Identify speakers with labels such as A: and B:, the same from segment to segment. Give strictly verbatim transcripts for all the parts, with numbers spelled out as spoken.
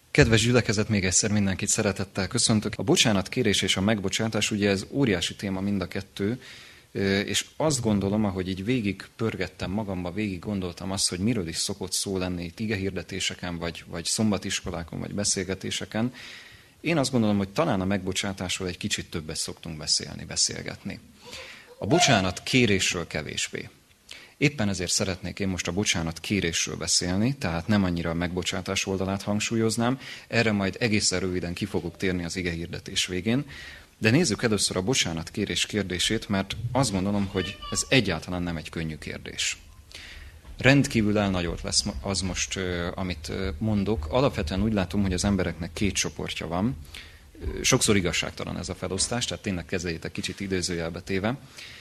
A: Kedves gyülekezet, még egyszer mindenkit szeretettel köszöntök. A bocsánatkérés és a megbocsátás, ugye ez óriási téma mind a kettő, és azt gondolom, ahogy így végig pörgettem magamba, végig gondoltam azt, hogy miről is szokott szó lenni itt igehirdetéseken, vagy, vagy szombatiskolákon, vagy beszélgetéseken. Én azt gondolom, hogy talán a megbocsátásról egy kicsit többet szoktunk beszélni, beszélgetni. A bocsánat kérésről kevésbé. Éppen ezért szeretnék én most a bocsánat kérésről beszélni, tehát nem annyira a megbocsátás oldalát hangsúlyoznám, erre majd egészen röviden ki fogok térni az igehirdetés végén, de nézzük először a bocsánat kérés kérdését, mert azt gondolom, hogy ez egyáltalán nem egy könnyű kérdés. Rendkívül elnagyolt lesz az most, amit mondok. Alapvetően úgy látom, hogy az embereknek két csoportja van. Sokszor igazságtalan ez a felosztás, tehát tényleg kezeljétek kicsit idézőjelbe téve.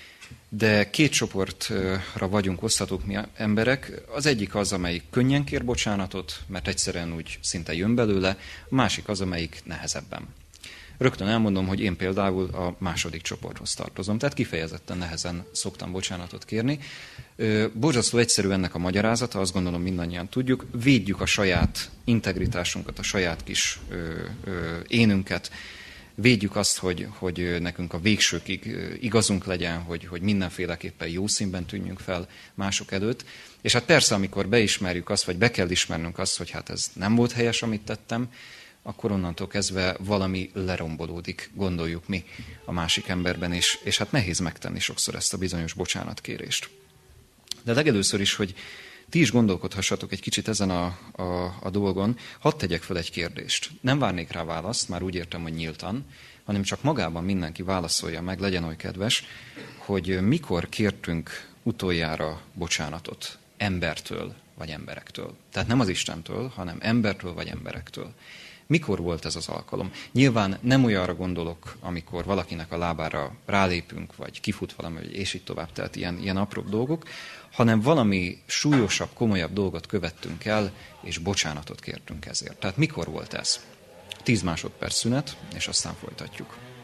A: De két csoportra vagyunk oszthatók mi emberek. Az egyik az, amelyik könnyen kér bocsánatot, mert egyszerűen úgy szinte jön belőle, a másik az, amelyik nehezebben. Rögtön elmondom, hogy én például a második csoporthoz tartozom, tehát kifejezetten nehezen szoktam bocsánatot kérni. Borzasztó egyszerű ennek a magyarázata, azt gondolom mindannyian tudjuk, védjük a saját integritásunkat, a saját kis ö, ö, énünket, védjük azt, hogy, hogy nekünk a végsőkig igazunk legyen, hogy, hogy mindenféleképpen jó színben tűnjünk fel mások előtt. És hát persze, amikor beismerjük azt, vagy be kell ismernünk azt, hogy hát ez nem volt helyes, amit tettem, akkor onnantól kezdve valami lerombolódik, gondoljuk mi a másik emberben, és, és hát nehéz megtenni sokszor ezt a bizonyos bocsánatkérést. De legelőször is, hogy ti is gondolkodhassatok egy kicsit ezen a, a, a dolgon, hadd tegyek fel egy kérdést. Nem várnék rá választ, már úgy értem, hogy nyíltan, hanem csak magában mindenki válaszolja meg, legyen oly kedves, hogy mikor kértünk utoljára bocsánatot embertől vagy emberektől. Tehát nem az Istentől, hanem embertől vagy emberektől. Mikor volt ez az alkalom? Nyilván nem olyanra gondolok, amikor valakinek a lábára rálépünk, vagy kifut valami, és így tovább, tehát ilyen, ilyen apróbb dolgok, hanem valami súlyosabb, komolyabb dolgot követtünk el, és bocsánatot kértünk ezért. Tehát mikor volt ez? Tíz másodperc szünet, és aztán folytatjuk.